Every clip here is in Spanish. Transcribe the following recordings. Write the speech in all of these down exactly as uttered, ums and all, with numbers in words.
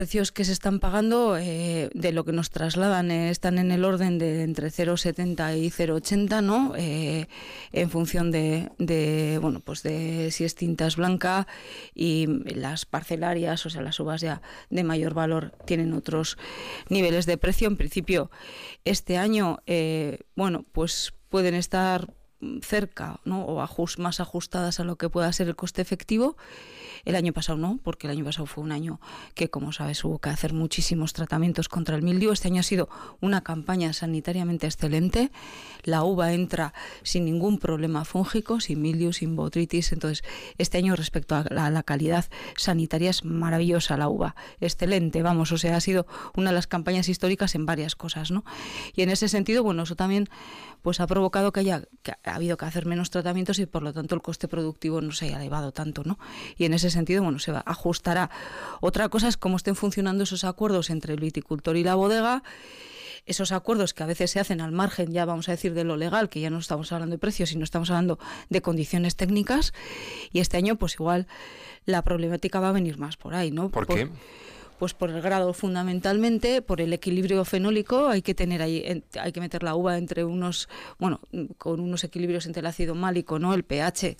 precios que se están pagando, eh, de lo que nos trasladan, eh, están en el orden de entre cero coma setenta y cero coma ochenta, ¿no? Eh, en función de, de, bueno, pues de si es tinta es blanca, y las parcelarias, o sea, las uvas ya de mayor valor tienen otros niveles de precio. En principio, este año, eh, bueno, pues pueden estar cerca, ¿no? O ajust, más ajustadas a lo que pueda ser el coste efectivo. El año pasado no, porque el año pasado fue un año que, como sabes, hubo que hacer muchísimos tratamientos contra el mildiu. Este año ha sido una campaña sanitariamente excelente. La uva entra sin ningún problema fúngico, sin mildiu, sin botrytis. Entonces, este año, respecto a la, a la calidad sanitaria, es maravillosa la uva. Excelente, vamos, o sea, ha sido una de las campañas históricas en varias cosas, ¿no? Y en ese sentido, bueno, eso también pues ha provocado que haya que ha habido que hacer menos tratamientos y, por lo tanto, el coste productivo no se haya elevado tanto, ¿no? Y en ese sentido, bueno, se va, ajustará. Otra cosa es cómo estén funcionando esos acuerdos entre el viticultor y la bodega, esos acuerdos que a veces se hacen al margen, ya vamos a decir, de lo legal, que ya no estamos hablando de precios, sino estamos hablando de condiciones técnicas, y este año, pues igual, la problemática va a venir más por ahí, ¿no? ¿Por, por qué? Pues por el grado, fundamentalmente, por el equilibrio fenólico. Hay que tener ahí, hay que meter la uva entre unos, bueno, con unos equilibrios entre el ácido málico, ¿no? El pH.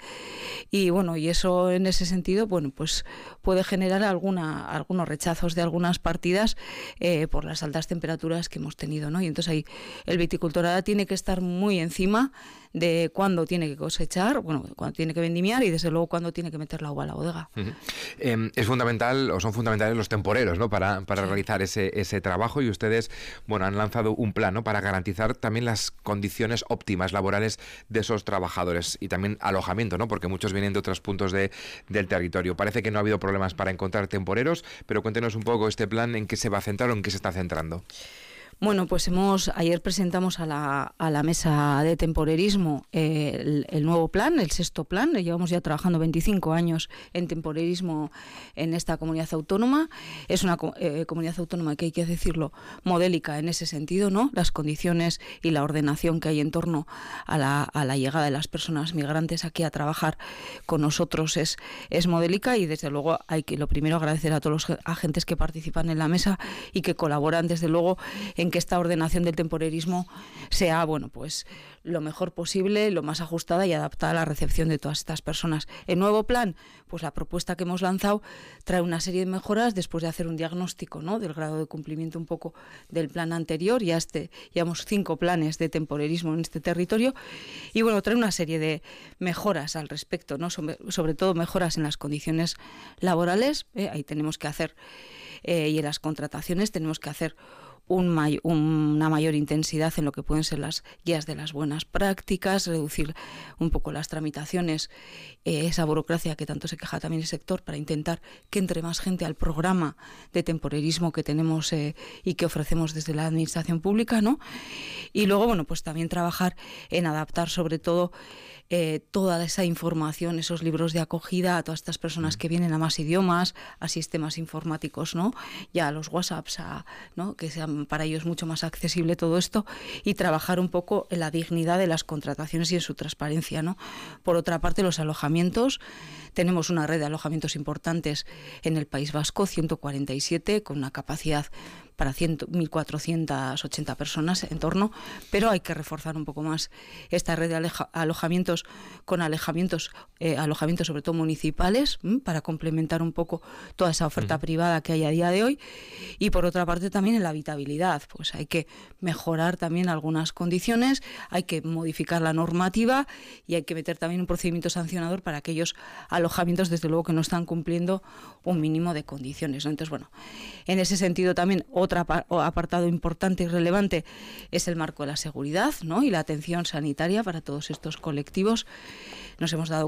Y bueno, y eso en ese sentido, bueno, pues puede generar alguna, algunos rechazos de algunas partidas eh, por las altas temperaturas que hemos tenido, ¿no? Y entonces ahí el viticultor ahora tiene que estar muy encima de cuándo tiene que cosechar, bueno, cuándo tiene que vendimiar, y desde luego cuándo tiene que meter la uva a la bodega. Uh-huh. Eh, es fundamental, o son fundamentales los temporeros, ¿no? Para, para sí. realizar ese, ese trabajo, y ustedes, bueno, han lanzado un plan, ¿no? Para garantizar también las condiciones óptimas laborales de esos trabajadores, y también alojamiento, ¿no? Porque muchos vienen de otros puntos de, del territorio. Parece que no ha habido problemas para encontrar temporeros, pero cuéntenos un poco este plan, en qué se va a centrar o en qué se está centrando. Bueno, pues hemos ayer presentamos a la, a la mesa de temporerismo eh, el, el nuevo plan, el sexto plan. Llevamos ya trabajando veinticinco años en temporerismo en esta comunidad autónoma. Es una eh, comunidad autónoma que, hay que decirlo, modélica en ese sentido, ¿no? Las condiciones y la ordenación que hay en torno a la, a la llegada de las personas migrantes aquí a trabajar con nosotros es, es modélica, y desde luego hay que, lo primero, agradecer a todos los agentes que participan en la mesa y que colaboran, desde luego, en que esta ordenación del temporerismo sea, bueno, pues lo mejor posible, lo más ajustada y adaptada a la recepción de todas estas personas. El nuevo plan, pues la propuesta que hemos lanzado trae una serie de mejoras después de hacer un diagnóstico, ¿no? Del grado de cumplimiento un poco del plan anterior. Ya este, llevamos cinco planes de temporerismo en este territorio, y bueno, trae una serie de mejoras al respecto, ¿no? Sobre, sobre todo mejoras en las condiciones laborales, ¿eh? Ahí tenemos que hacer, eh, y en las contrataciones tenemos que hacer Un may- una mayor intensidad en lo que pueden ser las guías de las buenas prácticas, reducir un poco las tramitaciones, eh, esa burocracia que tanto se queja también el sector, para intentar que entre más gente al programa de temporerismo que tenemos eh, y que ofrecemos desde la administración pública, ¿no? Y luego, bueno, pues también trabajar en adaptar sobre todo eh, toda esa información, esos libros de acogida a todas estas personas que vienen a más idiomas, a sistemas informáticos, ¿no? Ya a los WhatsApps, a, ¿no? Que sean para ellos mucho más accesible todo esto, y trabajar un poco en la dignidad de las contrataciones y en su transparencia, ¿no? Por otra parte, los alojamientos. Tenemos una red de alojamientos importantes en el País Vasco, ciento cuarenta y siete, con una capacidad para mil cuatrocientas ochenta personas en torno, pero hay que reforzar un poco más esta red de aleja, alojamientos con alejamientos, eh, alojamientos sobre todo municipales, ¿m? Para complementar un poco toda esa oferta uh-huh. privada que hay a día de hoy. Y por otra parte también en la habitabilidad, pues hay que mejorar también algunas condiciones, hay que modificar la normativa, y hay que meter también un procedimiento sancionador para aquellos alojamientos, desde luego, que no están cumpliendo un mínimo de condiciones, ¿no? Entonces, bueno, en ese sentido también otro apartado importante y relevante es el marco de la seguridad, ¿no? Y la atención sanitaria para todos estos colectivos. Nos hemos dado